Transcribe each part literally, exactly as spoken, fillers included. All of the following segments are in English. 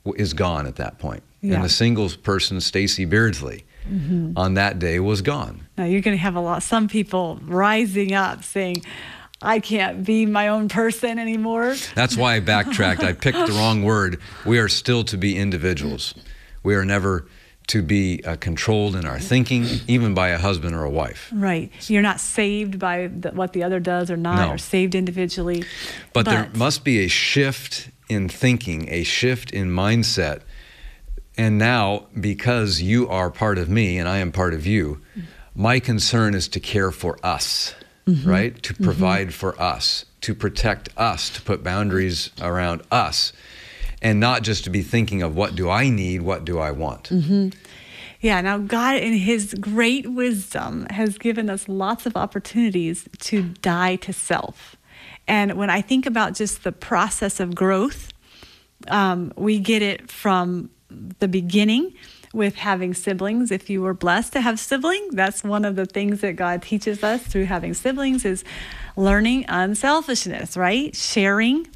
is gone at that point. Yeah. And the single person, Stacy Beardsley, Mm-hmm. on that day was gone. Now you're going to have a lot, some people rising up saying, I can't be my own person anymore. That's why I backtracked. I picked the wrong word. We are still to be individuals. We are never to be uh, controlled in our thinking, even by a husband or a wife. Right. You're not saved by the, what the other does or not, No. or saved individually. But, but there must be a shift in thinking, a shift in mindset. And now, because you are part of me and I am part of you, my concern is to care for us, mm-hmm. right? To provide mm-hmm. for us, to protect us, to put boundaries around us, and not just to be thinking of what do I need, what do I want. Mm-hmm. Yeah, now God in his great wisdom has given us lots of opportunities to die to self. And when I think about just the process of growth, um, we get it from the beginning with having siblings. If you were blessed to have siblings, that's one of the things that God teaches us through having siblings is learning unselfishness, right? Sharing.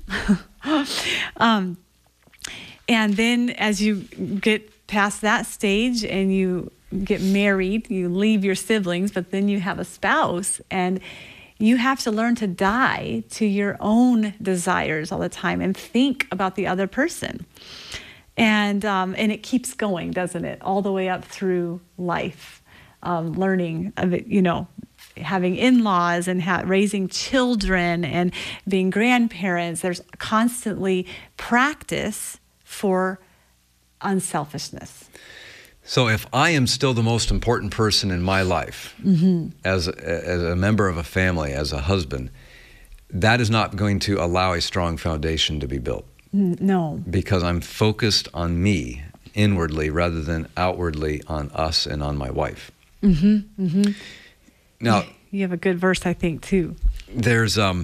um, and then as you get past that stage and you get married, you leave your siblings, but then you have a spouse and you have to learn to die to your own desires all the time and think about the other person. And um, and it keeps going, doesn't it? All the way up through life, um, learning of it, you know, having in-laws and ha- raising children and being grandparents. There's constantly practice for unselfishness. So if I am still the most important person in my life, mm-hmm. as, as a member of a family, as a husband, that is not going to allow a strong foundation to be built. No. Because I'm focused on me inwardly rather than outwardly on us and on my wife. Mm-hmm. Mm-hmm. Now, you have a good verse, I think, too. There's, um,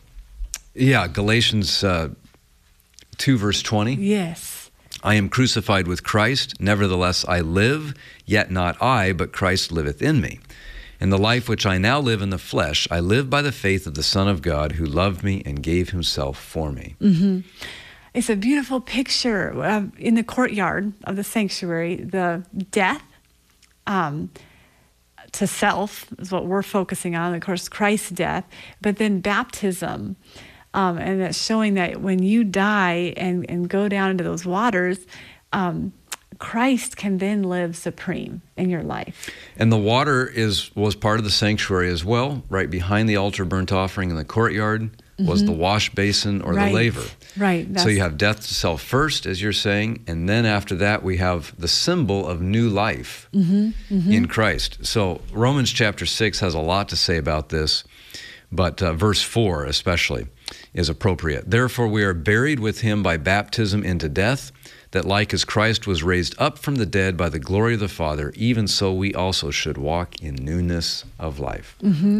yeah, Galatians uh, two, verse twenty. Yes. I am crucified with Christ, nevertheless I live, yet not I, but Christ liveth in me. In the life which I now live in the flesh, I live by the faith of the Son of God who loved me and gave himself for me. Mm-hmm. It's a beautiful picture uh, in the courtyard of the sanctuary. The death um, to self is what we're focusing on, of course, Christ's death, but then baptism. Um, and that's showing that when you die and, and go down into those waters, um, Christ can then live supreme in your life. And the water is was part of the sanctuary as well. Right behind the altar burnt offering in the courtyard was mm-hmm. the wash basin or right. the laver. Right. So you have death to self first, as you're saying, and then after that we have the symbol of new life mm-hmm. Mm-hmm. in Christ. So Romans chapter six has a lot to say about this, but uh, verse four especially is appropriate. Therefore we are buried with him by baptism into death, that like as Christ was raised up from the dead by the glory of the Father, even so we also should walk in newness of life. Mm-hmm.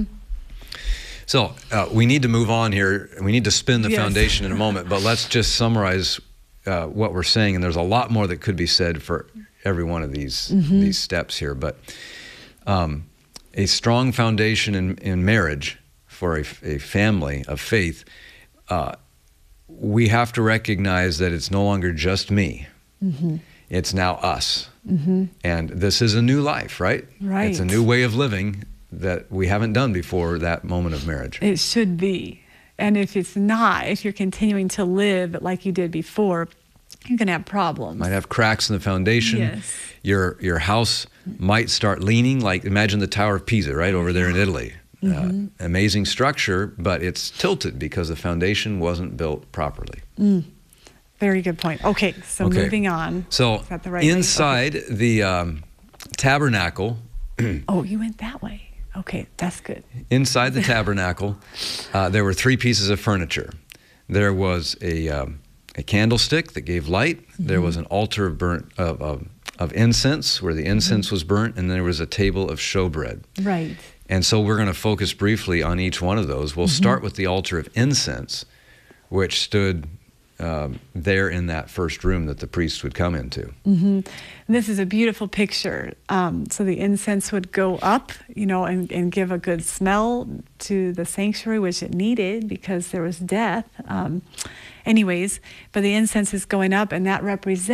So uh, we need to move on here. We need to spin the yes. foundation in a moment, but let's just summarize uh, what we're saying. And there's a lot more that could be said for every one of these mm-hmm. these steps here. But um, a strong foundation in, in marriage for a, a family of faith, uh, we have to recognize that it's no longer just me. Mm-hmm. It's now us. Mm-hmm. And this is a new life, right? Right. It's a new way of living that we haven't done before that moment of marriage. It should be. And if it's not, if you're continuing to live like you did before, you're going to have problems. Might have cracks in the foundation. Yes. Your your house might start leaning, like imagine the Tower of Pisa, right, over there in Italy. Mm-hmm. Uh, amazing structure, but it's tilted because the foundation wasn't built properly. Mm. Very good point. Okay, so okay. moving on. So Is that the right inside okay. the um, tabernacle. Oh, you went that way. Okay, that's good. Inside the tabernacle, uh, there were three pieces of furniture. There was a um, a candlestick that gave light. Mm-hmm. There was an altar of burnt of, of, of incense where the incense mm-hmm. was burnt, and there was a table of showbread. Right. And so we're going to focus briefly on each one of those. We'll mm-hmm. start with the altar of incense, which stood um, there in that first room that the priest would come into. Mm-hmm. This is a beautiful picture. Um, so the incense would go up, you know, and, and give a good smell to the sanctuary, which it needed because there was death. Um, anyways, but the incense is going up, and that represents